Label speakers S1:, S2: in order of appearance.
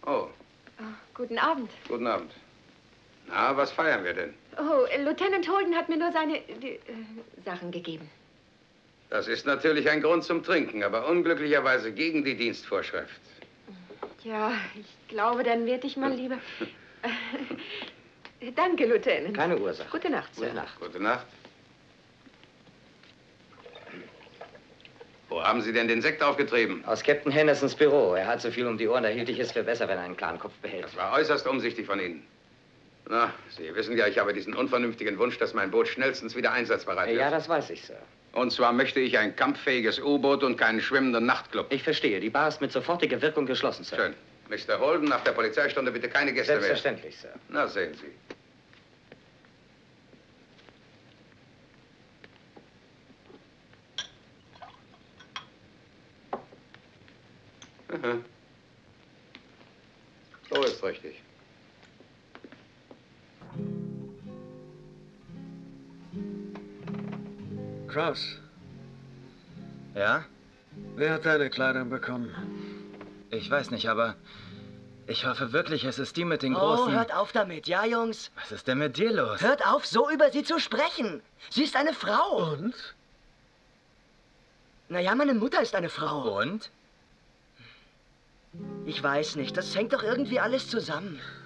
S1: Oh.
S2: Oh, guten Abend.
S1: Guten Abend. Na, was feiern wir denn?
S2: Oh, Lieutenant Holden hat mir nur seine Sachen gegeben.
S1: Das ist natürlich ein Grund zum Trinken, aber unglücklicherweise gegen die Dienstvorschrift.
S2: Ja, ich glaube, dann werde ich mal lieber... Danke, Lieutenant.
S3: Keine Ursache.
S2: Gute Nacht, Sir.
S3: Gute Nacht.
S1: Gute Nacht. Wo haben Sie denn den Sekt aufgetrieben?
S3: Aus Captain Hendersons Büro. Er hat so viel um die Ohren, da hielt ich es für besser, wenn er einen klaren Kopf behält.
S1: Das war äußerst umsichtig von Ihnen. Na, Sie wissen ja, ich habe diesen unvernünftigen Wunsch, dass mein Boot schnellstens wieder einsatzbereit wird.
S3: Ja, das weiß ich, Sir.
S1: Und zwar möchte ich ein kampffähiges U-Boot und keinen schwimmenden Nachtclub.
S3: Ich verstehe. Die Bar ist mit sofortiger Wirkung geschlossen, Sir.
S1: Schön. Mr. Holden, nach der Polizeistunde bitte keine Gäste mehr.
S3: Selbstverständlich, Sir.
S1: Na, sehen Sie. Aha. So ist richtig.
S4: Kraus,
S5: Ja?
S4: wer hat deine Kleidung bekommen?
S5: Ich weiß nicht, aber ich hoffe wirklich, es ist die mit den
S6: Oh,
S5: großen...
S6: hört auf damit, ja, Jungs?
S5: Was ist denn mit dir los?
S6: Hört auf, so über sie zu sprechen. Sie ist eine Frau.
S4: Und?
S6: Naja, meine Mutter ist eine Frau.
S5: Und?
S6: Ich weiß nicht, das hängt doch irgendwie alles zusammen.